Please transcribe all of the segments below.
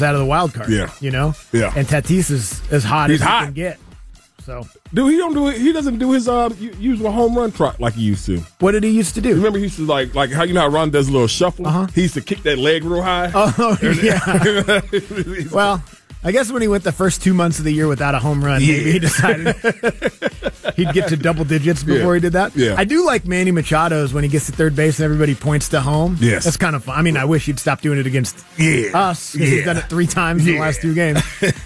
teams out of the wild card. Yeah. Yeah. And Tatis is as hot as he can get. So, dude, he doesn't do his usual home run trot like he used to. What did he used to do? Remember, he used to like how how Ron does a little shuffle. He used to kick that leg real high. Oh yeah. Well, I guess when he went the first 2 months of the year without a home run, maybe he decided he'd get to double digits before he did that. Yeah. I do like Manny Machado's when he gets to third base and everybody points to home. Yes. That's kind of fun. I mean, I wish he'd stop doing it against us because he's done it 3 times in the last 2 games.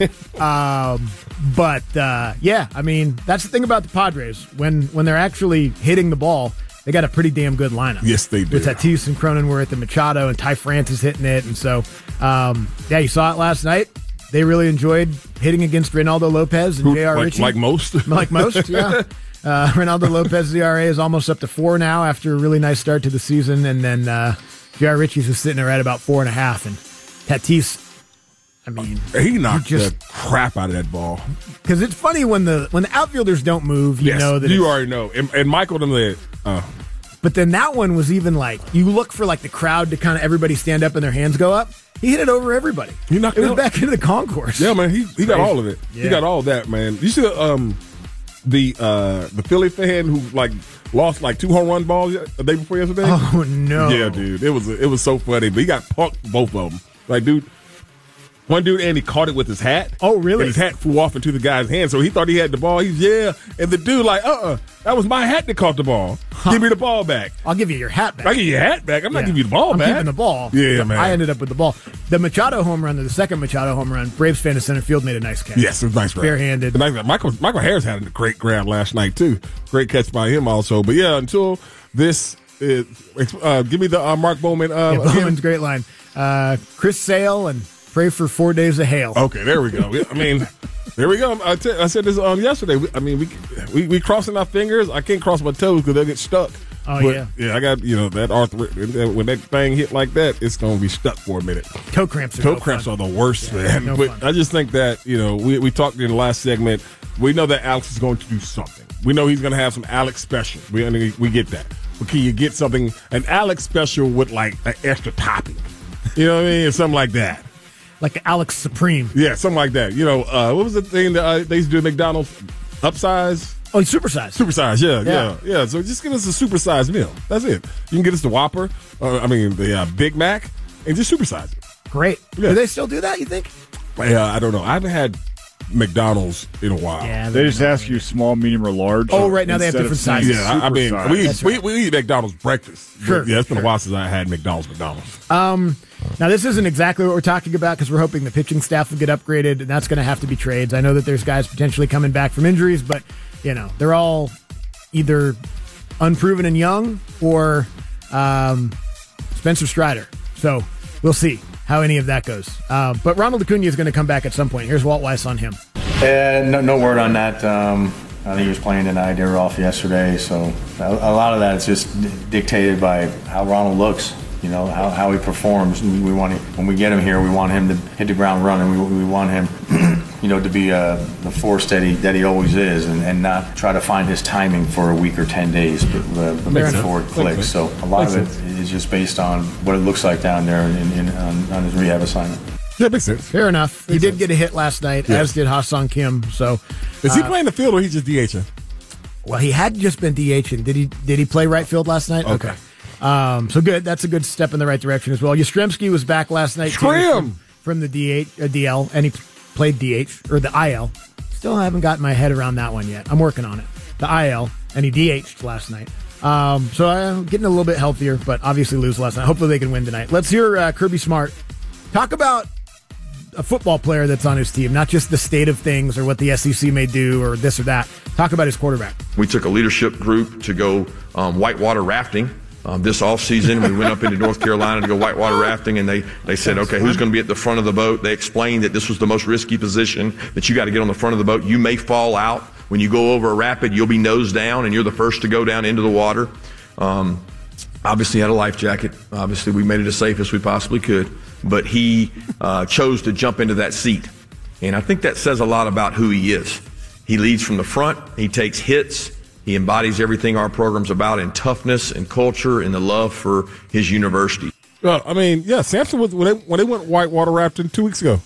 But I mean, that's the thing about the Padres. When they're actually hitting the ball, they got a pretty damn good lineup. Yes, they do. With Tatis and Cronenworth and Machado and Ty France is hitting it. And so, you saw it last night. They really enjoyed hitting against Reynaldo Lopez and J.R. Ritchie. Like most? Like most, yeah. Reynaldo Lopez's ERA is almost up to 4 now after a really nice start to the season. And then J.R. Ritchie's just sitting there at about 4.5. And Tatis, I mean, he knocked the crap out of that ball. Because it's funny when the outfielders don't move, you know that you already know. And Michael them there. But then that one was even like, you look for like the crowd to kind of everybody stand up and their hands go up. He hit it over everybody. He knocked it was back into the concourse. Yeah, man, he got all of it. Yeah. He got all of that, man. You see the Philly fan who like lost like 2 home run balls the day before yesterday? Oh no. Yeah, dude. It was so funny. But he got punked both of them. Like, dude. One dude, and he caught it with his hat. Oh, really? And his hat flew off into the guy's hand, so he thought he had the ball. And the dude like, that was my hat that caught the ball. Give me the ball back. I'll give you your hat back. I'll give you your hat back. I'm not giving you the ball I'm back. I'm keeping the ball. Yeah, man. I ended up with the ball. The Machado home run, the second Machado home run, Braves fan in center field made a nice catch. Yes, it was nice grab. Barehanded. Michael Harris had a great grab last night, too. Great catch by him also. But, yeah, until this is, give me the Mark Bowman. Bowman's great line. Chris Sale and pray for 4 days of hail. Okay, there we go. I mean, there we go. I said this yesterday. We crossing our fingers. I can't cross my toes because they'll get stuck. Oh, but, yeah. I got that arthritis. When that thing hit like that, it's gonna be stuck for a minute. Toe cramps are the worst, man. No but fun. I just think that we talked in the last segment. We know that Alex is going to do something. We know he's going to have some Alex special. We get that. But can you get an Alex special with like an extra topping? You know what I mean? Or something like that. Like Alex Supreme. Yeah, something like that. What was the thing that they used to do at McDonald's? Upsize? Oh, supersize. Supersize, yeah. So just give us a supersized meal. That's it. You can get us the Whopper, the Big Mac, and just supersize it. Great. Yeah. Do they still do that, you think? I don't know. I haven't had McDonald's in a while. Yeah, they just ask you small, medium, or large. Oh, right now they have different sizes. Yeah, I mean, we eat McDonald's breakfast. Sure. Yeah, it's been a while since I had McDonald's. Now, this isn't exactly what we're talking about because we're hoping the pitching staff will get upgraded, and that's going to have to be trades. I know that there's guys potentially coming back from injuries, but, they're all either unproven and young or Spencer Strider. So we'll see how any of that goes. But Ronald Acuna is going to come back at some point. Here's Walt Weiss on him. No word on that. I think he was playing tonight. They were off yesterday. So a lot of that is just dictated by how Ronald looks. How he performs. When we get him here, we want him to hit the ground running. We want him, to be the force that he always is, and not try to find his timing for a week or 10 days, but before it clicks. So a lot of it is just based on what it looks like down there on his rehab assignment. That makes sense. Fair enough. He did get a hit last night, as did Ha-Sung Kim. So, is he playing the field or he's just DHing? Well, he had just been DHing. Did he play right field last night? Okay. So good. That's a good step in the right direction as well. Yastrzemski was back last night from the DL, and he played DH, or the IL. Still haven't gotten my head around that one yet. I'm working on it. The IL, and he DH'd last night. So I'm getting a little bit healthier, but obviously lose last night. Hopefully they can win tonight. Let's hear Kirby Smart talk about a football player that's on his team, not just the state of things or what the SEC may do or this or that. Talk about his quarterback. We took a leadership group to go whitewater rafting. This offseason, we went up into North Carolina to go whitewater rafting, and they said, okay, who's going to be at the front of the boat? They explained that this was the most risky position, that you got to get on the front of the boat. You may fall out. When you go over a rapid, you'll be nose down, and you're the first to go down into the water. Obviously had a life jacket. Obviously, we made it as safe as we possibly could. But he chose to jump into that seat. And I think that says a lot about who he is. He leads from the front. He takes hits. He embodies everything our program's about in toughness and culture and the love for his university. Well, I mean, yeah, Samson was when they went whitewater rafting 2 weeks ago.